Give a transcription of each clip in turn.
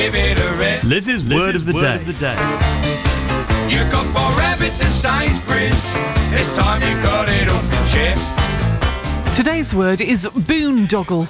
Give it a rest. Liz's word of the day. You got more rabbit than Sainsbury's. It's time you got it off your chest. Today's word is boondoggle.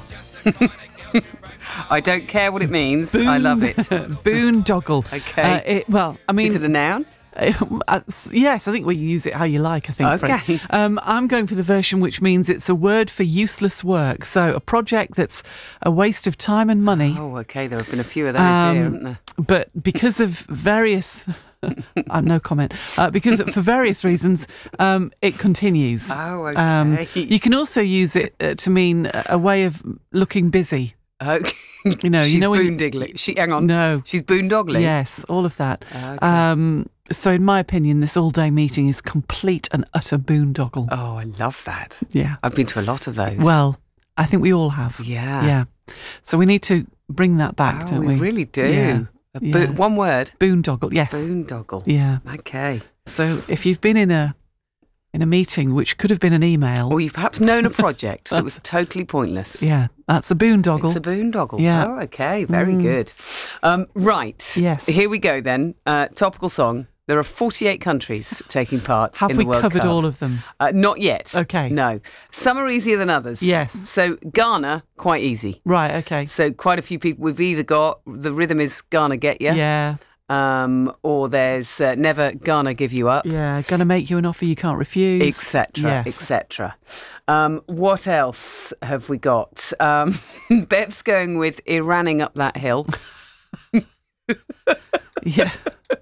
I don't care what it means. I love it. Boondoggle. Okay. Is it a noun? Yes, I think we use it how you like, I think. Okay. Fred. I'm going for the version which means it's a word for useless work. So a project that's a waste of time and money. Oh, okay. There have been a few of those here, haven't there? But because of various... no comment. Because for various reasons, it continues. Oh, okay. You can also use it to mean a way of looking busy. Okay. She's boondiggling. Hang on. No. She's boondoggling? Yes, all of that. Okay. So in my opinion, this all-day meeting is complete and utter boondoggle. Oh, I love that. Yeah. I've been to a lot of those. Well, I think we all have. Yeah. Yeah. So we need to bring that back, don't we? We really do. Yeah. One word. Boondoggle, yes. Boondoggle. Yeah. Okay. So if you've been in a meeting, which could have been an email. Or you've perhaps known a project that was totally pointless. Yeah, that's a boondoggle. It's a boondoggle. Yeah. Oh, okay. Very good. Right. Yes. Here we go then. Topical song. There are 48 countries taking part in the World Cup. Have we covered all of them? Not yet. Okay. No. Some are easier than others. Yes. So Ghana, quite easy. Right, okay. So quite a few people, we've either got the rhythm is Ghana Get Ya. Yeah. Or there's Never Gonna Give You Up. Yeah, gonna make you an offer you can't refuse. Etc. Yes. Etc. What else have we got? Bev's going with Iranning Up That Hill. Yeah.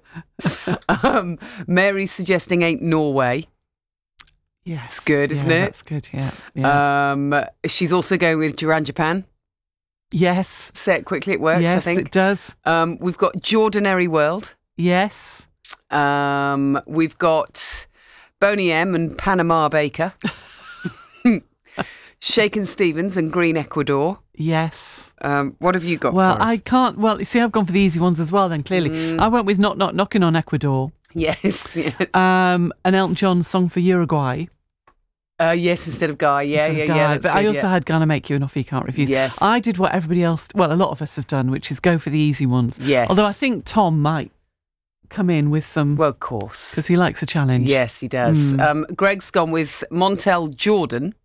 Mary's suggesting Ain't Norway. Yes. It's good, isn't it? That's good, yeah. She's also going with Duran Japan. Yes. Say it quickly, it works, Yes, I think. it does. We've got Jordinary World. Yes. We've got Boney M and Panama Baker. Shakin' Stevens and Green Ecuador. Yes. What have you got Well, for us? I can't... Well, you see, I've gone for the easy ones as well then, clearly. I went with Not Knocking on Ecuador. Yes. An Elton John song for Uruguay. Yes, instead of Guy. Yeah, Instead of yeah, Guy. yeah. That's But good, I also had Gonna Make You an Offer You Can't Refuse. Yes. I did what everybody else... Well, a lot of us have done, which is go for the easy ones. Yes. Although I think Tom might come in with some... Well, of course. Because he likes a challenge. Yes, he does. Greg's gone with Montel Jordan.